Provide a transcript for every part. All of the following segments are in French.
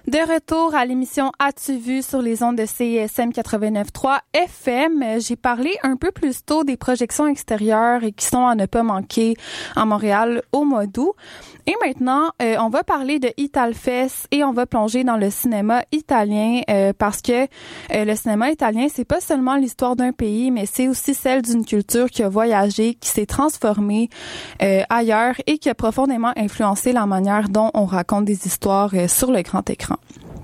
De retour à l'émission As-tu vu sur les ondes de CISM 89.3 FM. J'ai parlé un peu plus tôt des projections extérieures et qui sont à ne pas manquer à Montréal au mois d'août. Et maintenant, on va parler de Italfest et on va plonger dans le cinéma italien parce que le cinéma italien, c'est pas seulement l'histoire d'un pays, mais c'est aussi celle d'une culture qui a voyagé, qui s'est transformée ailleurs et qui a profondément influencé la manière dont on raconte des histoires sur le grand écran.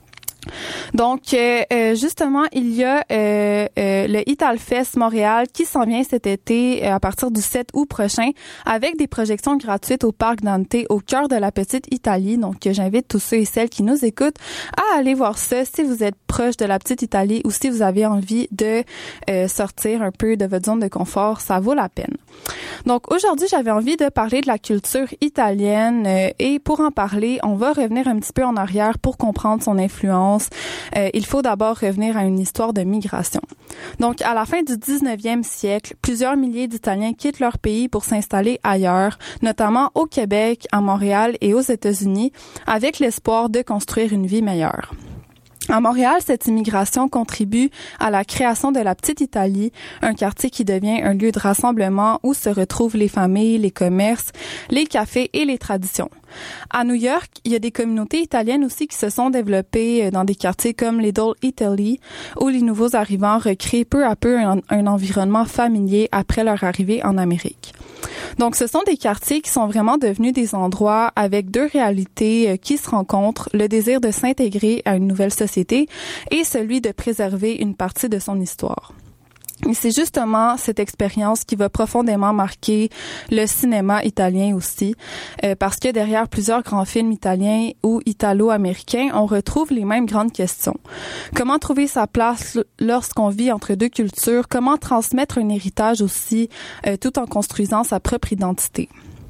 Donc, justement, il y a le Italfest Montréal qui s'en vient cet été à partir du 7 août prochain avec des projections gratuites au Parc Dante au cœur de la petite Italie. Donc, j'invite tous ceux et celles qui nous écoutent à aller voir ça si vous êtes proche de la petite Italie ou si vous avez envie de sortir un peu de votre zone de confort, ça vaut la peine. Donc, aujourd'hui, j'avais envie de parler de la culture italienne et pour en parler, on va revenir un petit peu en arrière pour comprendre son influence. Il faut d'abord revenir à une histoire de migration. Donc, à la fin du 19e siècle, plusieurs milliers d'Italiens quittent leur pays pour s'installer ailleurs, notamment au Québec, à Montréal et aux États-Unis, avec l'espoir de construire une vie meilleure. À Montréal, cette immigration contribue à la création de la Petite Italie, un quartier qui devient un lieu de rassemblement où se retrouvent les familles, les commerces, les cafés et les traditions. À New York, il y a des communautés italiennes aussi qui se sont développées dans des quartiers comme Little Italy, où les nouveaux arrivants recréent peu à peu un environnement familier après leur arrivée en Amérique. Donc, ce sont des quartiers qui sont vraiment devenus des endroits avec deux réalités qui se rencontrent, le désir de s'intégrer à une nouvelle société et celui de préserver une partie de son histoire. Et c'est justement cette expérience qui va profondément marquer le cinéma italien aussi, parce que derrière plusieurs grands films italiens ou italo-américains, on retrouve les mêmes grandes questions. Comment trouver sa place lorsqu'on vit entre deux cultures? Comment transmettre un héritage aussi, tout en construisant sa propre identité?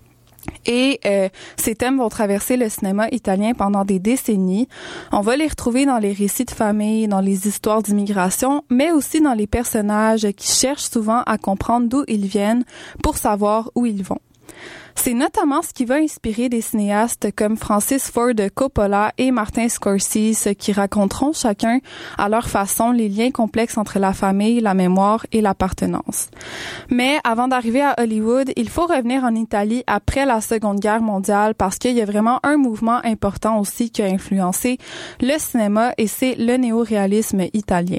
Et ces thèmes vont traverser le cinéma italien pendant des décennies. On va les retrouver dans les récits de famille, dans les histoires d'immigration, mais aussi dans les personnages qui cherchent souvent à comprendre d'où ils viennent pour savoir où ils vont. C'est notamment ce qui va inspirer des cinéastes comme Francis Ford Coppola et Martin Scorsese qui raconteront chacun à leur façon les liens complexes entre la famille, la mémoire et l'appartenance. Mais avant d'arriver à Hollywood, il faut revenir en Italie après la Seconde Guerre mondiale parce qu'il y a vraiment un mouvement important aussi qui a influencé le cinéma et c'est le néo-réalisme italien.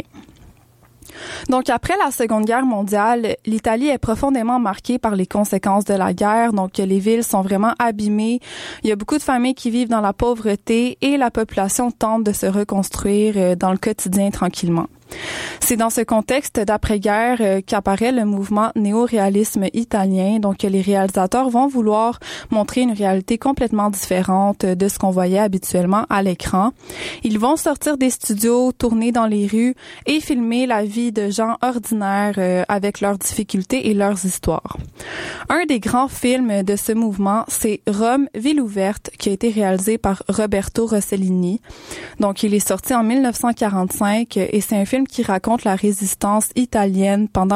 Donc, après la Seconde Guerre mondiale, l'Italie est profondément marquée par les conséquences de la guerre. Donc, les villes sont vraiment abîmées. Il y a beaucoup de familles qui vivent dans la pauvreté et la population tente de se reconstruire dans le quotidien tranquillement. C'est dans ce contexte d'après-guerre qu'apparaît le mouvement néo-réalisme italien. Donc, les réalisateurs vont vouloir montrer une réalité complètement différente de ce qu'on voyait habituellement à l'écran. Ils vont sortir des studios, tourner dans les rues et filmer la vie de gens ordinaires avec leurs difficultés et leurs histoires. Un des grands films de ce mouvement, c'est Rome, ville ouverte, qui a été réalisé par Roberto Rossellini. Donc, il est sorti en 1945 et c'est un film qui raconte la résistance italienne pendant